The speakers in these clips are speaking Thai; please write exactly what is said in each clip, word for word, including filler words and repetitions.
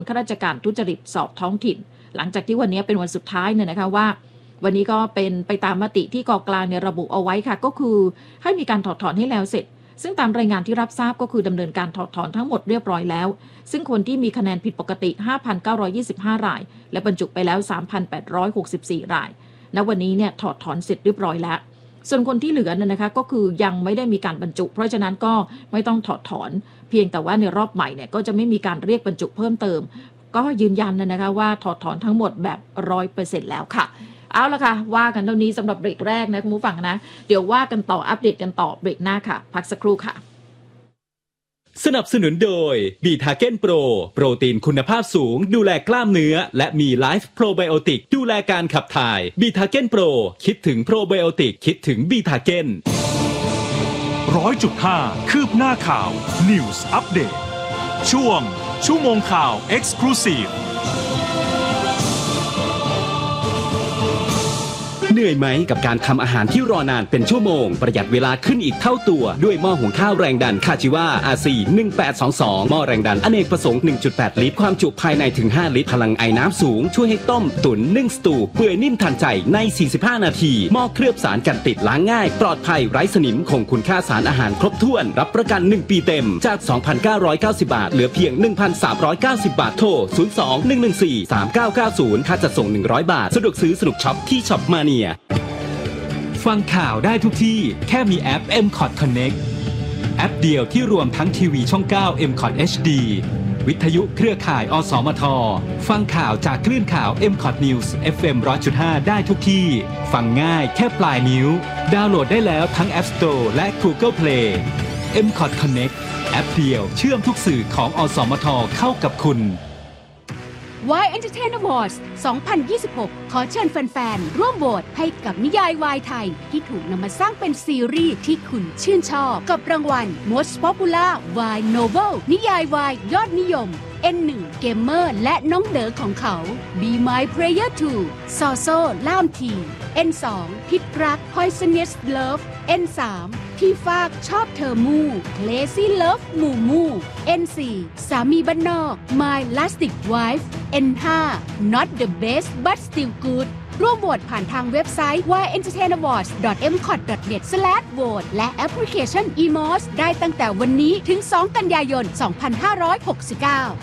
ข้าราชการทุจริตสอบท้องถิ่นหลังจากที่วันนี้เป็นวันสุดท้ายเนี่ยนะคะว่าวันนี้ก็เป็นไปตามมติที่กองกลางเนี่ยระบุเอาไว้ค่ะก็คือให้มีการถอดถอนให้แล้วเสร็จซึ่งตามรายงานที่รับทราบก็คือดำเนินการถอดถอนทั้งหมดเรียบร้อยแล้วซึ่งคนที่มีคะแนนผิดปกติ ห้าพันเก้าร้อยยี่สิบห้า รายและบรรจุไปแล้ว สามพันแปดร้อยหกสิบสี่ รายณวันนี้เนี่ยถอดถอนเสร็จเรียบร้อยแล้วส่วนคนที่เหลือเนี่ยนะคะก็คือยังไม่ได้มีการบรรจุเพราะฉะนั้นก็ไม่ต้องถอดถอนเพียงแต่ว่าในรอบใหม่เนี่ยก็จะไม่มีการเรียกบรรจุเพิ่มเติมก็ยืนยันนะคะว่าถอดถอนทั้งหมดแบบ ร้อยเปอร์เซ็นต์ แล้วค่ะเอาละค่ะว่ากันเท่านี้สำหรับเบรกแรกนะคุณผู้ฟังนะเดี๋ยวว่ากันต่ออัปเดตกันต่อเบรกหน้าค่ะพักสักครู่ค่ะสนับสนุนโดยบีทาเก้นโปรโปรตีนคุณภาพสูงดูแลกล้ามเนื้อและมีไลฟ์โปรไบโอติกดูแลการขับถ่ายบีทาเก้นโปรคิดถึงโปรไบโอติกคิดถึงบีทาเก้นร้อยจุดห้า คืบหน้าข่าว News Update ช่วงชั่วโมงข่าว Exclusive เหนื่อยไหมกับการทำอาหารที่รอนานเป็นชั่วโมงประหยัดเวลาขึ้นอีกเท่าตัวด้วยหม้อหุงข้าวแรงดันคาจิวา อาร์ ซี หนึ่งแปดสองสอง หม้อแรงดันอเนกประสงค์ หนึ่งจุดแปด ลิตรความจุภายในถึงห้าลิตรพลังไอน้ำสูงช่วยให้ต้มตุ๋นนึ่งสตูเปื่อยนิ่มทันใจในสี่สิบห้านาทีหม้อเคลือบสารกันติดล้างง่ายปลอดภัยไร้สนิมคงคุณค่าสารอาหารครบถ้วนรับประกันหนึ่งปีเต็มจาก สองพันเก้าร้อยเก้าสิบ บาทเหลือเพียง หนึ่งพันสามร้อยเก้าสิบ บาทโทรศูนย์ สอง หนึ่ง หนึ่ง สี่ สาม เก้า เก้า ศูนย์ค่าจัดส่งหนึ่งร้อยบาทสะดวกซื้อสนุกช็อปที่ช็อปมาเนียฟังข่าวได้ทุกที่แค่มีแอป เอ็ม คอท Connect แอปเดียวที่รวมทั้งทีวีช่อง เก้า เอ็ม คอท เอช ดี วิทยุเครือข่าย อสมท ฟังข่าวจากคลื่นข่าว เอ็ม คอท News เอฟ เอ็ม หนึ่งร้อยจุดห้า ได้ทุกที่ฟังง่ายแค่ปลายนิ้วดาวน์โหลดได้แล้วทั้ง App Store และ Google Play เอ็ม คอท Connect แอปเดียวเชื่อมทุกสื่อของอสมทเข้ากับคุณวาย Entertainment Awards สองพันยี่สิบหก ขอเชิญแฟนๆร่วมโหวตให้กับนิยายวายไทยที่ถูกนำมาสร้างเป็นซีรีส์ที่คุณชื่นชอบกับรางวัล Most Popular Y Novel นิยายวายยอดนิยม เอ็น หนึ่ง เกมเมอร์และน้องเด๋อของเขา Be My Player ทู ซอโซ่ล่ามที เอ็น สอง พิษรัก Poisonous Love เอ็น สาม ที่ฟากชอบเธอมู Lazy Love มูมู เอ็น สี่ สามีบ้านนอก My Lastic Wife เอ็น ห้า Not the best but still good ร่วมโหวตผ่านทางเว็บไซต์ วาย เอ็นเตอร์เทน อวอร์ดส์ ดอท เอ็ม คอท ดอท เน็ต สแลช โหวต และแอปพลิเคชัน อี มอส ได้ตั้งแต่วันนี้ถึง สอง กันยายน สองพันห้าร้อยหกสิบเก้า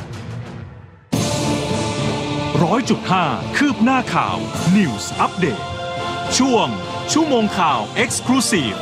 ร้อยจุดห้า คืบหน้าข่าว News Update ช่วงชั่วโมงข่าว Exclusive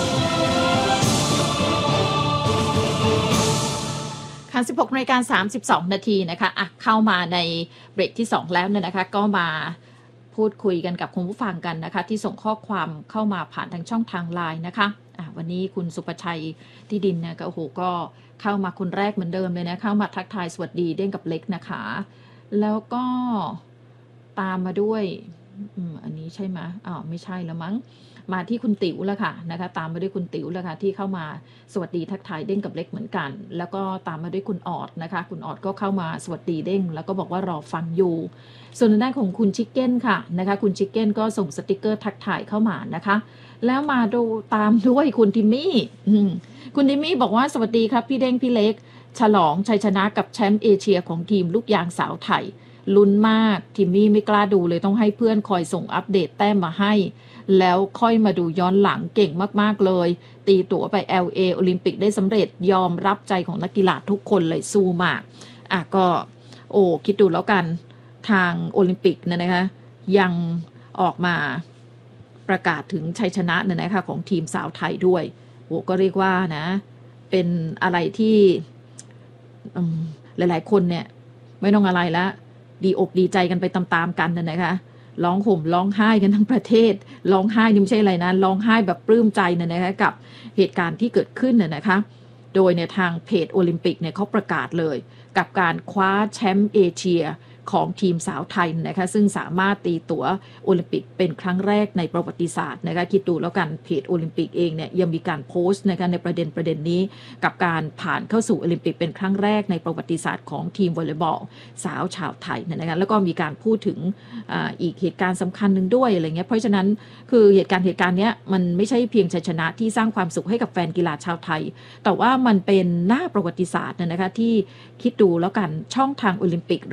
ค่ะ สิบหกนาฬิกาสามสิบสอง นาทีนะคะอ่ะเข้ามาในเบรกที่สองแล้วเนี่ยนะคะก็มาพูดคุยกันกับคุณผู้ฟังกันนะคะที่ส่งข้อความเข้ามาผ่านทางช่องทางไลน์นะคะอ่ะวันนี้คุณสุประชัยที่ดินเนี่ยก็โอ้โหก็เข้ามาคนแรกเหมือนเดิมเลยนะเข้ามาทักทายสวัสดีเด้งกับเล็กนะคะแล้วก็ตามมาด้วยอืมอันนี้ใช่ไหมอ๋อไม่ใช่แล้วมั้งมาที่คุณติ๋วแล้วค่ะนะคะตามมาด้วยคุณติ๋วแล้วค่ะที่เข้ามาสวัสดีทักทายเด้งกับเล็กเหมือนกันแล้วก็ตามมาด้วยคุณออดนะคะคุณออดก็เข้ามาสวัสดีเด้งแล้วก็บอกว่ารอฟังอยู่ส่วนทางด้านของคุณชิคเก้นค่ะนะคะคุณชิคเก้นก็ส่งสติกเกอร์ทักทายเข้ามานะคะแล้วมาดูตามด้วยคุณทิมมี่คุณทิมมี่บอกว่าสวัสดีครับพี่เด้งพี่เล็กฉลองชัยชนะกับแชมป์เอเชียของทีมลูกยางสาวไทยลุ้นมากทิมมี่ไม่กล้าดูเลยต้องให้เพื่อนคอยส่งอัปเดตแต้มมาให้แล้วค่อยมาดูย้อนหลังเก่งมากๆเลยตีตั๋วไป แอล เอ โอลิมปิกได้สำเร็จยอมรับใจของนักกีฬาทุกคนเลยสู้มากอ่ะก็โอ้คิดดูแล้วกันทางโอลิมปิกเนี่ยนะคะยังออกมาประกาศถึงชัยชนะเนี่ยนะคะของทีมสาวไทยด้วยโอ้ก็เรียกว่านะเป็นอะไรที่หลายๆคนเนี่ยไม่ต้องอะไรละดีอกดีใจกันไปตามๆกันเนี่ยนะคะร้องห่มร้องไห้กันทั้งประเทศร้องไห้นี่ไม่ใช่อะไรนะร้องไห้แบบปลื้มใจเนี่ยนะคะกับเหตุการณ์ที่เกิดขึ้นเนี่ยนะคะโดยในทางเพจโอลิมปิกเนี่ยเขาประกาศเลยกับการคว้าแชมป์เอเชียของทีมสาวไทยนะคะซึ่งสามารถตีตั๋วโอลิมปิกเป็นครั้งแรกในประวัติศาสตร์นะคะคิดดูแล้วกันเพจโอลิมปิกเองเนี่ยยังมีการโพสต์นะคะในประเด็นประเด็นนี้กับการผ่านเข้าสู่โอลิมปิกเป็นครั้งแรกในประวัติศาสตร์ของทีมวอลเลย์บอลสาวชาวไทยนะคะแล้วก็มีการพูดถึง อ, อีกเหตุการณ์สำคัญหนึ่งด้วยอะไรเงี้ยเพราะฉะนั้นคือเหตุการณ์เหตุการณ์นี้มันไม่ใช่เพียงชัยชนะที่สร้างความสุขให้กับแฟนกีฬาชาวไทยแต่ว่ามันเป็นหน้าประวัติศาสตร์นะคะที่คิดดูแล้วกันช่องทางโอลิมปิก